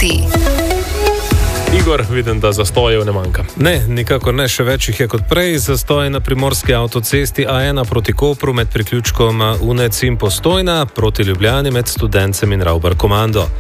avtocesti. Igor, vidim, da zastojev ne manjka. Ne, nikakor ne, še več jih je kot prej. Zastoj na primorski avtocesti A1 proti Kopru med priključkom Unec in Postojna, proti Ljubljani med Studencem in Ravbar Komando.